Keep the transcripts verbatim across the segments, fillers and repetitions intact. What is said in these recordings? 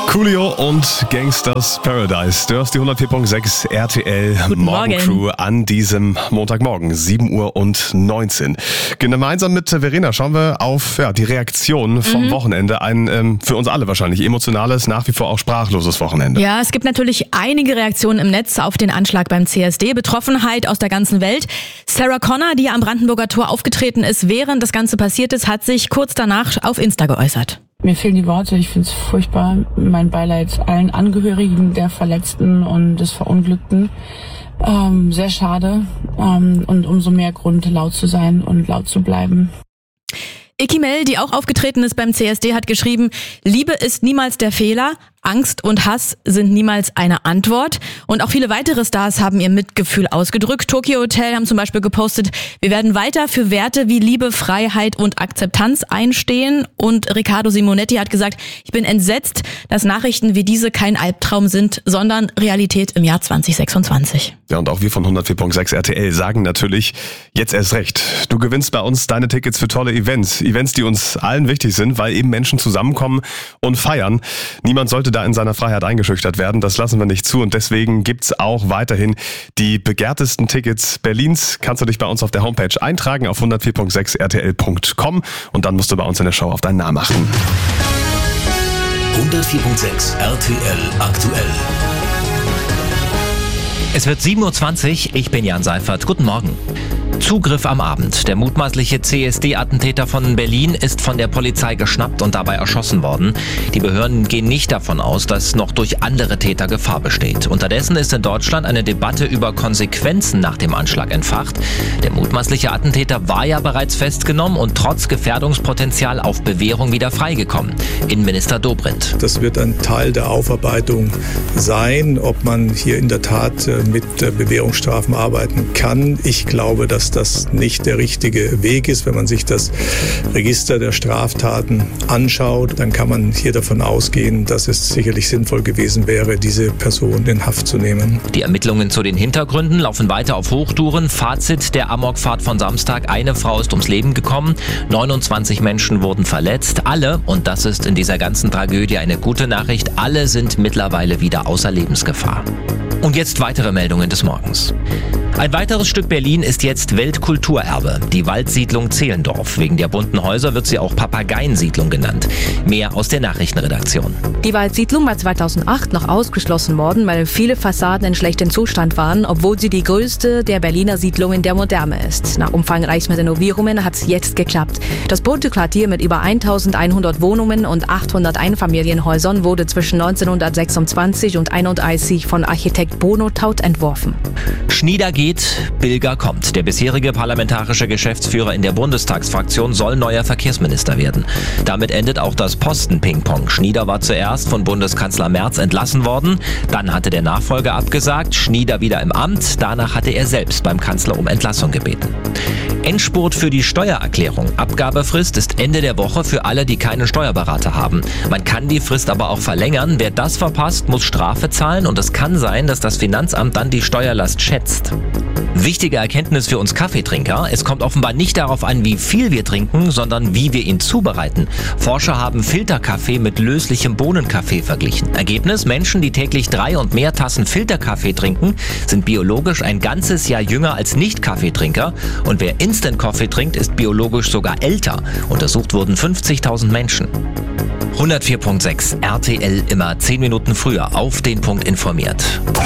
Coolio und Gangsters Paradise. Du hörst die hundertvier Komma sechs R T L Guten Morgencrew Morgen. an diesem Montagmorgen, sieben Uhr neunzehn. Gemeinsam mit Verena schauen wir auf ja, die Reaktion vom Mhm. Wochenende. Ein ähm, für uns alle wahrscheinlich emotionales, nach wie vor auch sprachloses Wochenende. Ja, es gibt natürlich einige Reaktionen im Netz auf den Anschlag beim C S D. Betroffenheit aus der ganzen Welt. Sarah Connor, die am Brandenburger Tor aufgetreten ist, während das Ganze passiert ist, hat sich kurz danach auf Insta geäußert. Mir fehlen die Worte, ich finde es furchtbar. Mein Beileid allen Angehörigen der Verletzten und des Verunglückten. Ähm, sehr schade ähm, und umso mehr Grund, laut zu sein und laut zu bleiben. Icky Mell, die auch aufgetreten ist beim C S D, hat geschrieben, Liebe ist niemals der Fehler, Angst und Hass sind niemals eine Antwort. Und auch viele weitere Stars haben ihr Mitgefühl ausgedrückt. Tokyo Hotel haben zum Beispiel gepostet, wir werden weiter für Werte wie Liebe, Freiheit und Akzeptanz einstehen. Und Riccardo Simonetti hat gesagt, ich bin entsetzt, dass Nachrichten wie diese kein Albtraum sind, sondern Realität im Jahr zwanzig sechsundzwanzig. Ja, und auch wir von hundertvier Komma sechs R T L sagen natürlich, jetzt erst recht. Du gewinnst bei uns deine Tickets für tolle Events. Events, die uns allen wichtig sind, weil eben Menschen zusammenkommen und feiern. Niemand sollte da in seiner Freiheit eingeschüchtert werden. Das lassen wir nicht zu. Und deswegen gibt's auch weiterhin die begehrtesten Tickets Berlins. Kannst du dich bei uns auf der Homepage eintragen auf hundertvier Komma sechs R T L Punkt com und dann musst du bei uns in der Show auf deinen Namen achten. hundertvier Komma sechs R T L aktuell. Es wird sieben Uhr zwanzig, ich bin Jan Seifert. Guten Morgen. Zugriff am Abend. Der mutmaßliche C S D-Attentäter von Berlin ist von der Polizei geschnappt und dabei erschossen worden. Die Behörden gehen nicht davon aus, dass noch durch andere Täter Gefahr besteht. Unterdessen ist in Deutschland eine Debatte über Konsequenzen nach dem Anschlag entfacht. Der mutmaßliche Attentäter war ja bereits festgenommen und trotz Gefährdungspotenzial auf Bewährung wieder freigekommen. Innenminister Dobrindt. Das wird ein Teil der Aufarbeitung sein, ob man hier in der Tat mit Bewährungsstrafen arbeiten kann. Ich glaube, dass das nicht der richtige Weg ist. Wenn man sich das Register der Straftaten anschaut, dann kann man hier davon ausgehen, dass es sicherlich sinnvoll gewesen wäre, diese Person in Haft zu nehmen. Die Ermittlungen zu den Hintergründen laufen weiter auf Hochtouren. Fazit der Amokfahrt von Samstag: Eine Frau ist ums Leben gekommen, neunundzwanzig Menschen wurden verletzt. Alle, und das ist in dieser ganzen Tragödie eine gute Nachricht, alle sind mittlerweile wieder außer Lebensgefahr. Und jetzt weitere Meldungen des Morgens. Ein weiteres Stück Berlin ist jetzt Weltkulturerbe, die Waldsiedlung Zehlendorf. Wegen der bunten Häuser wird sie auch Papageiensiedlung genannt. Mehr aus der Nachrichtenredaktion. Die Waldsiedlung war zweitausendacht noch ausgeschlossen worden, weil viele Fassaden in schlechtem Zustand waren, obwohl sie die größte der Berliner Siedlungen der Moderne ist. Nach umfangreichen Renovierungen hat es jetzt geklappt. Das bunte Quartier mit über eintausendeinhundert Wohnungen und achthundert Einfamilienhäusern wurde zwischen neunzehnhundertsechsundzwanzig und einunddreißig von Architekt Bruno Taut entworfen. Schnieder geht, Bilger kommt. Der bisherige parlamentarische Geschäftsführer in der Bundestagsfraktion soll neuer Verkehrsminister werden. Damit endet auch das Posten-Ping-Pong. Schnieder war zuerst von Bundeskanzler Merz entlassen worden. Dann hatte der Nachfolger abgesagt, Schnieder wieder im Amt. Danach hatte er selbst beim Kanzler um Entlassung gebeten. Endspurt für die Steuererklärung. Abgabefrist ist Ende der Woche für alle, die keinen Steuerberater haben. Man kann die Frist aber auch verlängern. Wer das verpasst, muss Strafe zahlen und es kann sein, dass das Finanzamt dann die Steuerlast schätzt. Wichtige Erkenntnis für uns Kaffeetrinker: Es kommt offenbar nicht darauf an, wie viel wir trinken, sondern wie wir ihn zubereiten. Forscher haben Filterkaffee mit löslichem Bohnenkaffee verglichen. Ergebnis: Menschen, die täglich drei und mehr Tassen Filterkaffee trinken, sind biologisch ein ganzes Jahr jünger als Nicht-Kaffeetrinker. Und wer Instant Coffee trinkt, ist biologisch sogar älter. Untersucht wurden fünfzigtausend Menschen. hundertvier Komma sechs R T L, immer zehn Minuten früher auf den Punkt informiert.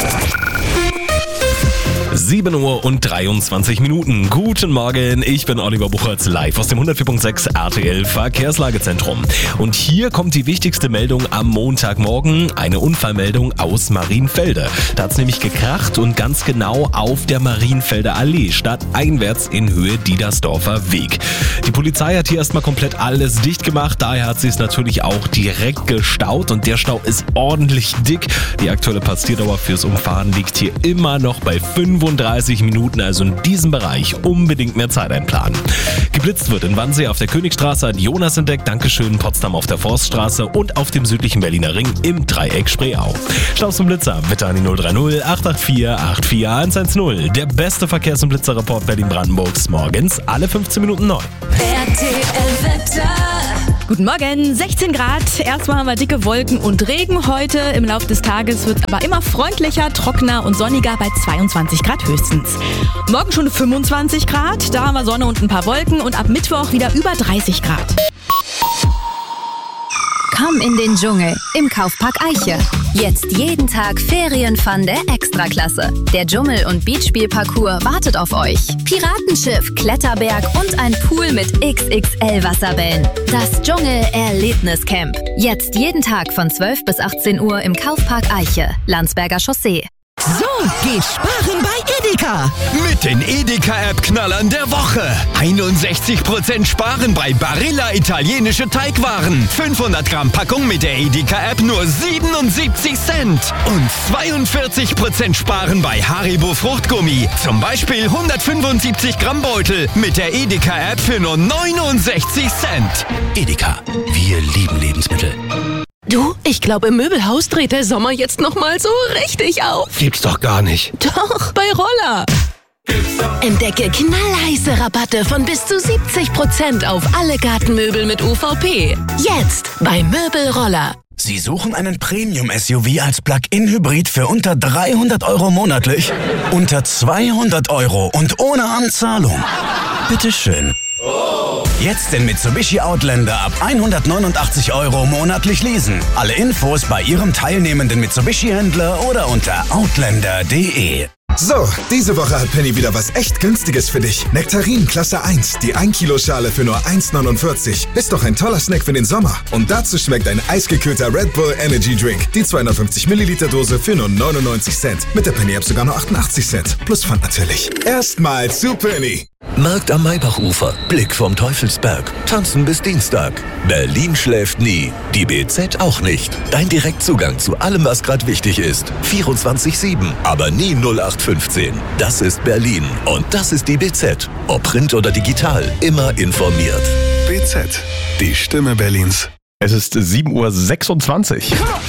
sieben Uhr dreiundzwanzig Minuten. Guten Morgen, ich bin Oliver Buchertz, live aus dem hundertvier Komma sechs R T L Verkehrslagezentrum. Und hier kommt die wichtigste Meldung am Montagmorgen, eine Unfallmeldung aus Marienfelde. Da hat's nämlich gekracht und ganz genau auf der Marienfelder Allee, stadteinwärts in Höhe Diedersdorfer Weg. Die Polizei hat hier erstmal komplett alles dicht gemacht, daher hat sie es natürlich auch direkt gestaut und der Stau ist ordentlich dick. Die aktuelle Passierdauer fürs Umfahren liegt hier immer noch bei fünfunddreißig Minuten, also in diesem Bereich unbedingt mehr Zeit einplanen. Geblitzt wird in Wannsee auf der Königstraße, hat Jonas entdeckt, Dankeschön, Potsdam auf der Forststraße und auf dem südlichen Berliner Ring im Dreieck Spreeau. Staus zum Blitzer, bitte an die null drei null acht acht vier acht vier eins eins null. Der beste Verkehrs- und Blitzerreport Berlin-Brandenburgs, morgens alle fünfzehn Minuten neu. R T L Wetter. Guten Morgen, sechzehn Grad. Erstmal haben wir dicke Wolken und Regen heute. Im Laufe des Tages wird es aber immer freundlicher, trockener und sonniger bei zweiundzwanzig Grad höchstens. Morgen schon fünfundzwanzig Grad, da haben wir Sonne und ein paar Wolken und ab Mittwoch wieder über dreißig Grad. Komm in den Dschungel im Kaufpark Eiche. Jetzt jeden Tag Ferienfun der Extraklasse. Der Dschungel- und Beachspielparcours wartet auf euch. Piratenschiff, Kletterberg und ein Pool mit X X L-Wasserbällen. Das Dschungel-Erlebniscamp. Jetzt jeden Tag von zwölf bis achtzehn Uhr im Kaufpark Eiche, Landsberger Chaussee. So geht sparen bei Edeka. Mit den Edeka-App-Knallern der Woche. einundsechzig Prozent sparen bei Barilla italienische Teigwaren. fünfhundert Gramm Packung mit der Edeka-App nur siebenundsiebzig Cent. Und zweiundvierzig Prozent sparen bei Haribo Fruchtgummi. Zum Beispiel hundertfünfundsiebzig Gramm Beutel mit der Edeka-App für nur neunundsechzig Cent. Edeka, wir lieben Lebensmittel. Du, ich glaube, im Möbelhaus dreht der Sommer jetzt nochmal so richtig auf. Gibt's doch gar nicht. Doch, bei Roller. Entdecke knallheiße Rabatte von bis zu siebzig Prozent auf alle Gartenmöbel mit U V P. Jetzt bei Möbelroller. Sie suchen einen Premium-S U V als Plug-in-Hybrid für unter dreihundert Euro monatlich? Unter zweihundert Euro und ohne Anzahlung? Bitteschön. Jetzt den Mitsubishi Outlander ab hundertneunundachtzig Euro monatlich leasen. Alle Infos bei Ihrem teilnehmenden Mitsubishi-Händler oder unter outlander punkt de. So, diese Woche hat Penny wieder was echt Günstiges für dich. Nektarin Klasse eins, die ein Kilo Schale für nur eins neunundvierzig. Ist doch ein toller Snack für den Sommer. Und dazu schmeckt ein eisgekühlter Red Bull Energy Drink. Die zweihundertfünfzig Milliliter Dose für nur neunundneunzig Cent. Mit der Penny App sogar nur achtundachtzig Cent. Plus Pfand natürlich. Erstmal zu Penny. Markt am Maybachufer, Blick vom Teufelsberg, tanzen bis Dienstag. Berlin schläft nie, die B Z auch nicht. Dein Direktzugang zu allem, was gerade wichtig ist. vierundzwanzig sieben, aber nie null acht fünfzehn. Das ist Berlin und das ist die B Z. Ob Print oder digital, immer informiert. B Z, die Stimme Berlins. Es ist sieben Uhr sechsundzwanzig.